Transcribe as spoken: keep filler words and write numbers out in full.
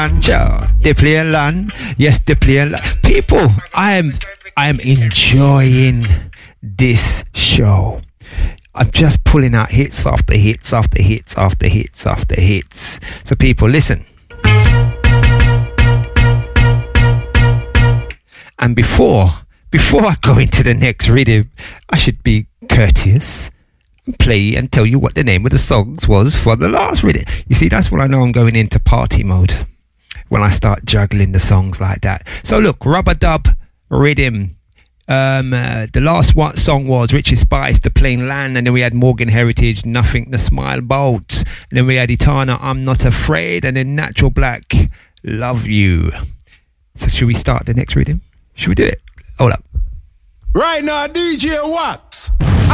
They play land. Yes, they play land. People, I am I am enjoying this show. I'm just pulling out hits after hits after hits after hits after hits. So people, listen. And before before I go into the next rhythm, I should be courteous and play and tell you what the name of the songs was for the last rhythm. You see, that's when I know I'm going into party mode, when I start juggling the songs like that. So look, Rubber Dub Rhythm. Um, uh, the last one song was Richie Spice, The Plain Land, and then we had Morgan Heritage, Nothing, The Smile Bolt, and then we had Etana, I'm Not Afraid, and then Natural Black, Love You. So should we start the next rhythm? Should we do it? Hold up. Right now, D J Wax.